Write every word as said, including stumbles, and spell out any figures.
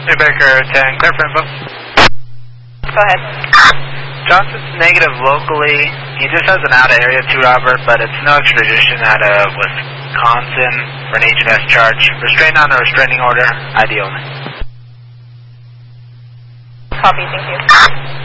New Baker ten, clear for info. Go ahead. Johnson's negative locally. He just has an out-of-area two Robert, but it's no extradition out of Wisconsin for an H and S charge. Restraint on a restraining order, I D only. Copy, thank you.